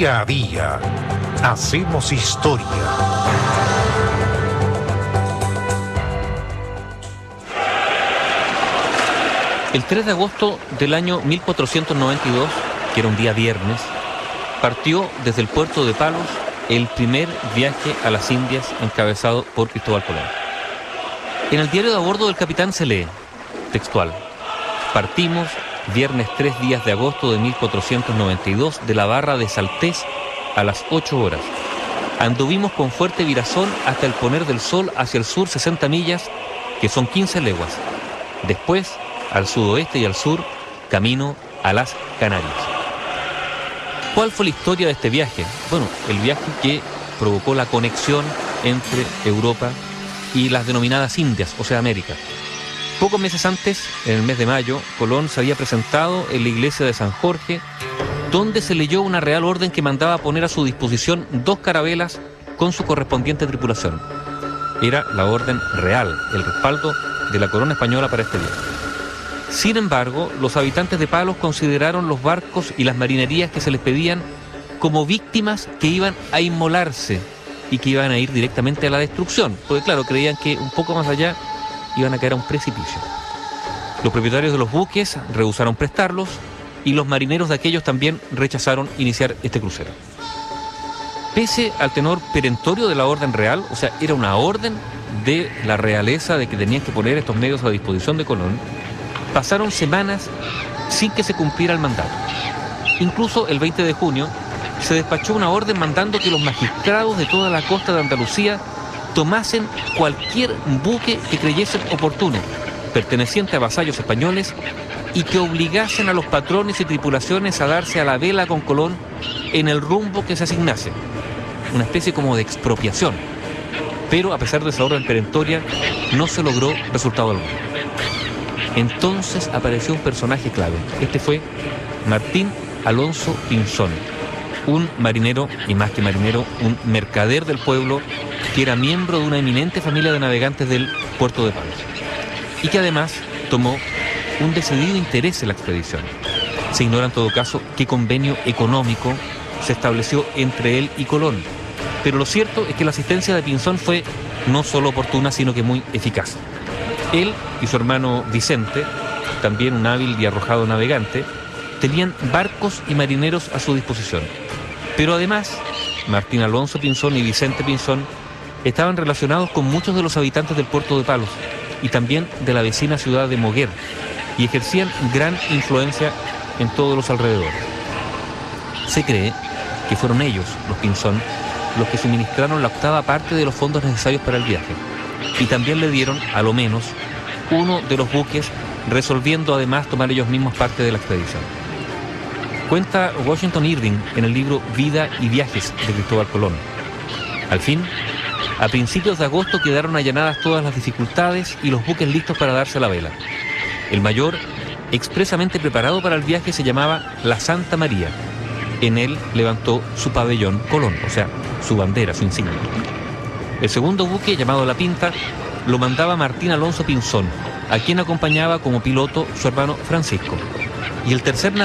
Día a día hacemos historia. El 3 de agosto del año 1492, que era un día viernes, partió desde el puerto de Palos el primer viaje a las Indias encabezado por Cristóbal Colón. En el diario de a bordo del capitán se lee, textual: partimos viernes 3 días de agosto de 1492 de la barra de Saltés a las 8 horas. Anduvimos con fuerte virazón hasta el poner del sol hacia el sur 60 millas, que son 15 leguas. Después, al sudoeste y al sur, camino a las Canarias. ¿Cuál fue la historia de este viaje? Bueno, el viaje que provocó la conexión entre Europa y las denominadas Indias, o sea, América. Pocos meses antes, en el mes de mayo, Colón se había presentado en la iglesia de San Jorge, donde se leyó una real orden que mandaba poner a su disposición 2 carabelas con su correspondiente tripulación. Era la orden real, el respaldo de la corona española para este viaje. Sin embargo, los habitantes de Palos consideraron los barcos y las marinerías que se les pedían como víctimas que iban a inmolarse y que iban a ir directamente a la destrucción, porque claro, creían que un poco más allá iban a caer a un precipicio. Los propietarios de los buques rehusaron prestarlos y los marineros de aquellos también rechazaron iniciar este crucero. Pese al tenor perentorio de la orden real, o sea, era una orden de la realeza de que tenían que poner estos medios a disposición de Colón, pasaron semanas sin que se cumpliera el mandato. Incluso el 20 de junio se despachó una orden mandando que los magistrados de toda la costa de Andalucía tomasen cualquier buque que creyesen oportuno, perteneciente a vasallos españoles, y que obligasen a los patrones y tripulaciones a darse a la vela con Colón en el rumbo que se asignase. Una especie como de expropiación. Pero a pesar de esa orden perentoria, no se logró resultado alguno. Entonces apareció un personaje clave. Este fue Martín Alonso Pinzón, un marinero, y más que marinero, un mercader del pueblo, que era miembro de una eminente familia de navegantes del puerto de Palos, y que además tomó un decidido interés en la expedición. Se ignora en todo caso qué convenio económico se estableció entre él y Colón, pero lo cierto es que la asistencia de Pinzón fue no solo oportuna, sino que muy eficaz. Él y su hermano Vicente, también un hábil y arrojado navegante, tenían barcos y marineros a su disposición. Pero además, Martín Alonso Pinzón y Vicente Pinzón estaban relacionados con muchos de los habitantes del puerto de Palos y también de la vecina ciudad de Moguer, y ejercían gran influencia en todos los alrededores. Se cree que fueron ellos, los Pinzón, los que suministraron la 8ª parte de los fondos necesarios para el viaje, y también le dieron, a lo menos, uno de los buques, resolviendo además tomar ellos mismos parte de la expedición. Cuenta Washington Irving en el libro Vida y Viajes de Cristóbal Colón. Al fin, a principios de agosto quedaron allanadas todas las dificultades y los buques listos para darse a la vela. El mayor, expresamente preparado para el viaje, se llamaba La Santa María. En él levantó su pabellón Colón, o sea, su bandera, su insignia. El segundo buque, llamado La Pinta, lo mandaba Martín Alonso Pinzón, a quien acompañaba como piloto su hermano Francisco. Y el tercer